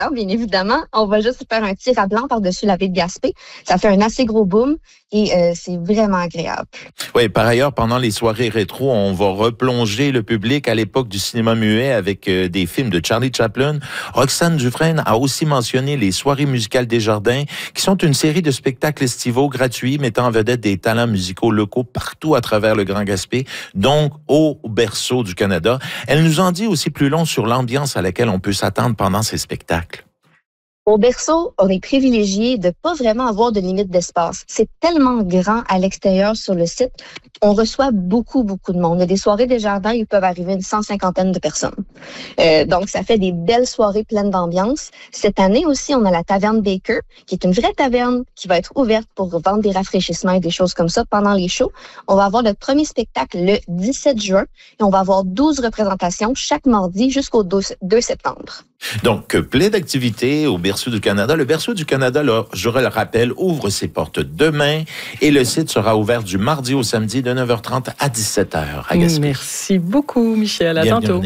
bien évidemment. On va juste faire un tir à blanc par-dessus la baie de Gaspé. Ça fait un assez gros boom et c'est vraiment agréable. Oui, par ailleurs, pendant les soirées rétro, on va replonger le public à l'époque du cinéma muet avec des films de Charlie Chaplin. Roxane Dufresne a aussi mentionné les soirées musicales Desjardins, qui sont une série de spectacles estivaux gratuits mettant en vedette des talents musicaux locaux partout à travers le Grand Gaspé, donc au berceau du Canada. Elle nous en dit aussi plus long sur l'ambiance à laquelle on peut s'attendre pendant ces spectacles. Au berceau, on est privilégié de pas vraiment avoir de limite d'espace. C'est tellement grand à l'extérieur sur le site. On reçoit beaucoup de monde. Il y a des soirées Desjardins, ils peuvent arriver une 150aine de personnes. Donc, ça fait des belles soirées pleines d'ambiance. Cette année aussi, on a la taverne Baker, qui est une vraie taverne qui va être ouverte pour vendre des rafraîchissements et des choses comme ça pendant les shows. On va avoir notre premier spectacle le 17 juin et on va avoir 12 représentations chaque mardi jusqu'au 2 septembre. Donc, plein d'activités au Berceau du Canada. Le Berceau du Canada, là, je le rappelle, ouvre ses portes demain et le site sera ouvert du mardi au samedi de 9h30 à 17h à Gaspé. Merci beaucoup, Michel. À tantôt.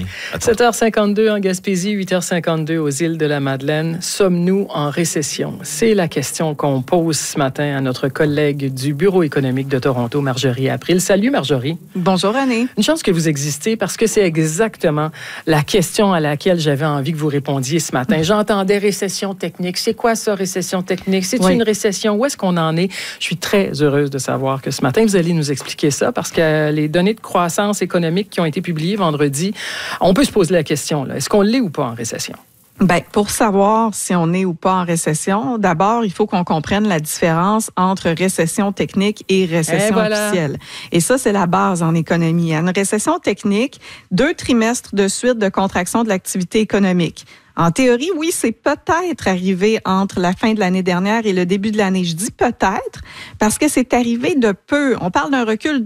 7h52 en Gaspésie, 8h52 aux îles de la Madeleine. Sommes-nous en récession? C'est la question qu'on pose ce matin à notre collègue du Bureau économique de Toronto, Marjorie April. Salut, Marjorie. Bonjour, René. Une chance que vous existez parce que c'est exactement la question à laquelle j'avais envie que vous répondiez ce matin. J'entendais récession technique. C'est quoi ça, récession technique? C'est une récession? Où est-ce qu'on en est? Je suis très heureuse de savoir que ce matin, vous allez nous expliquer ça parce que les données de croissance économique qui ont été publiées vendredi, on peut se poser la question, là, est-ce qu'on l'est ou pas en récession? Bien, pour savoir si on est ou pas en récession, d'abord, il faut qu'on comprenne la différence entre récession technique et récession officielle. Et ça, c'est la base en économie. Une récession technique, 2 trimestres de suite de contraction de l'activité économique. En théorie, oui, c'est peut-être arrivé entre la fin de l'année dernière et le début de l'année. Je dis peut-être parce que c'est arrivé de peu. On parle d'un recul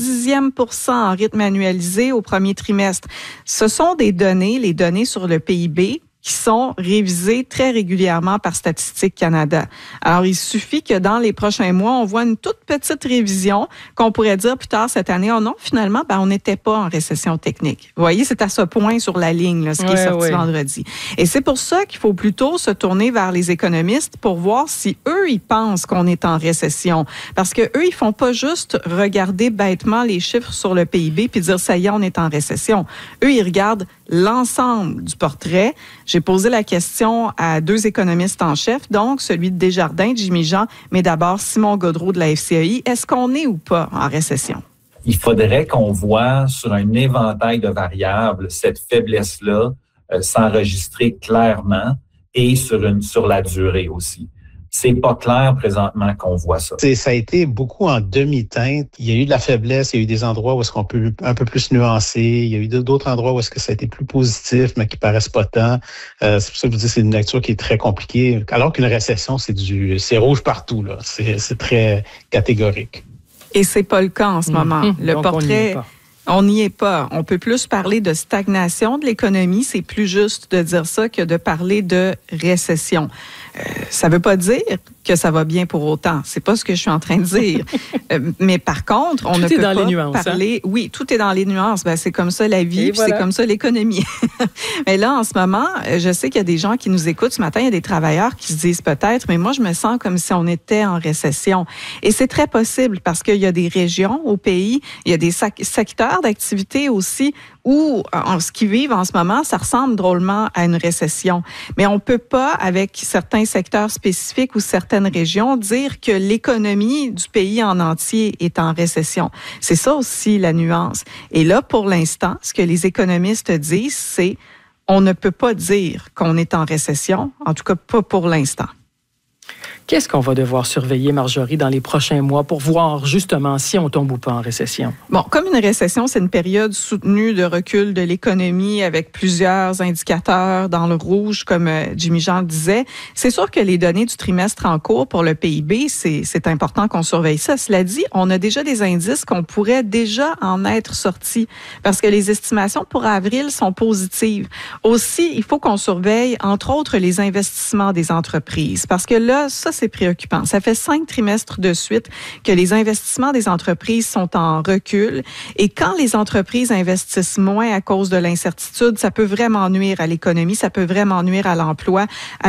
d'0,1% en rythme annualisé au premier trimestre. Ce sont des données, les données sur le PIB, qui sont révisées très régulièrement par Statistique Canada. Alors, il suffit que dans les prochains mois, on voit une toute petite révision qu'on pourrait dire plus tard cette année, oh non, finalement, on n'était pas en récession technique. Vous voyez, c'est à ce point sur la ligne, là, ce qui est sorti vendredi. Et c'est pour ça qu'il faut plutôt se tourner vers les économistes pour voir si eux, ils pensent qu'on est en récession. Parce que eux, ils font pas juste regarder bêtement les chiffres sur le PIB puis dire, ça y est, on est en récession. Eux, ils regardent l'ensemble du portrait. J'ai posé la question à 2 économistes en chef, donc celui de Desjardins, Jimmy Jean, mais d'abord Simon Gaudreault de la FCAI. Est-ce qu'on est ou pas en récession? Il faudrait qu'on voit sur un éventail de variables cette faiblesse-là s'enregistrer clairement et sur la durée aussi. C'est pas clair présentement qu'on voit ça. Ça a été beaucoup en demi-teinte. Il y a eu de la faiblesse, il y a eu des endroits où est-ce qu'on peut un peu plus nuancer, il y a eu d'autres endroits où est-ce que ça a été plus positif, mais qui paraissent pas tant. C'est pour ça que je vous dis c'est une lecture qui est très compliquée. Alors qu'une récession, c'est rouge partout, là. C'est très catégorique. Et c'est pas le cas en ce moment. Le donc portrait... On n'y est pas. On peut plus parler de stagnation de l'économie. C'est plus juste de dire ça que de parler de récession. Ça veut pas dire que ça va bien pour autant. C'est pas ce que je suis en train de dire. Mais par contre, on ne peut pas parler... Oui, tout est dans les nuances. C'est comme ça la vie, puis c'est comme ça l'économie. Mais là, en ce moment, je sais qu'il y a des gens qui nous écoutent ce matin. Il y a des travailleurs qui se disent peut-être, mais moi, je me sens comme si on était en récession. Et c'est très possible parce qu'il y a des régions au pays, il y a des secteurs d'activité aussi où ce qu'ils vivent en ce moment, ça ressemble drôlement à une récession. Mais on peut pas, avec certains secteurs spécifiques ou certaines régions, dire que l'économie du pays en entier est en récession. C'est ça aussi la nuance. Et là, pour l'instant, ce que les économistes disent, c'est on ne peut pas dire qu'on est en récession, en tout cas pas pour l'instant. Qu'est-ce qu'on va devoir surveiller, Marjorie, dans les prochains mois pour voir justement si on tombe ou pas en récession? Bon, comme une récession, c'est une période soutenue de recul de l'économie avec plusieurs indicateurs dans le rouge, comme Jimmy Jean le disait. C'est sûr que les données du trimestre en cours pour le PIB, c'est important qu'on surveille ça. Cela dit, on a déjà des indices qu'on pourrait déjà en être sortis parce que les estimations pour avril sont positives. Aussi, il faut qu'on surveille, entre autres, les investissements des entreprises parce que là, ça, c'est préoccupant. Ça fait 5 trimestres de suite que les investissements des entreprises sont en recul. Et quand les entreprises investissent moins à cause de l'incertitude, ça peut vraiment nuire à l'économie, ça peut vraiment nuire à l'emploi.